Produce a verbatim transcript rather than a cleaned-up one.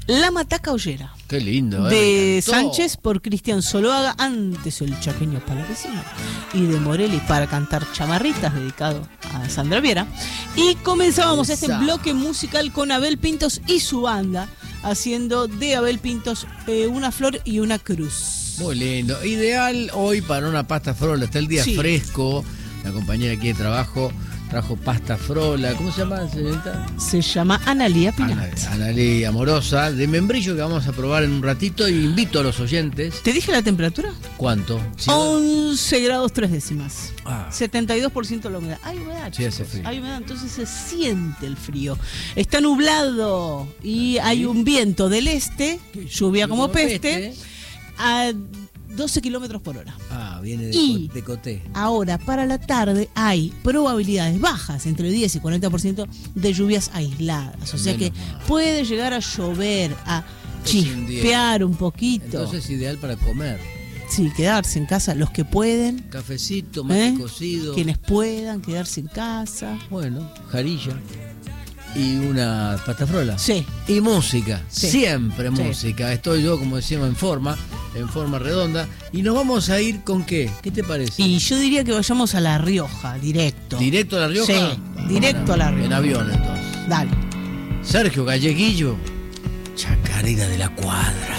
La Mataca Ollera. Qué lindo, ¿eh? De Sánchez por Cristian Zuluaga, antes el chaqueño palavecino, y de Morelli para cantar Chamarritas, dedicado a Sandra Viera. Y comenzábamos Esa. este bloque musical con Abel Pintos y su banda, haciendo de Abel Pintos eh, una flor y una cruz. Muy lindo. Ideal hoy para una pasta frola. Está el día Sí. fresco. La compañera aquí de trabajo trajo pasta frola. ¿Cómo se llama, señorita? Se llama Analía Pinat. Analí Amorosa, de membrillo, que vamos a probar en un ratito. Y invito a los oyentes. ¿Te dije la temperatura? ¿Cuánto? Sí, once grados tres décimas. Ah. setenta y dos por ciento la humedad. Hay humedad, Sí, hace chicos. frío. Hay humedad, entonces se siente el frío. Está nublado y hay un viento del este, lluvia como peste, a doce kilómetros por hora. Ah, viene de, Y- co- de Coté. Ahora, para la tarde hay probabilidades bajas, entre diez y cuarenta por ciento de lluvias aisladas. O sea Menos que mal. puede llegar a llover, a Es un día. chispear un poquito. Entonces ideal para comer. Sí, quedarse en casa los que pueden. Cafecito, mate ¿Eh? cocido. Quienes puedan quedarse en casa. Bueno, jarilla. Y una pasta frola. Sí. Y música, Sí. siempre Sí. música. Estoy yo, como decíamos, en forma, en forma redonda. Y nos vamos a ir con qué? ¿Qué te parece? Y yo diría que vayamos a La Rioja, directo. ¿Directo a La Rioja? Sí, directo a La Rioja. En avión, entonces. Dale. Sergio Galleguillo, Chacarera de la Cuadra.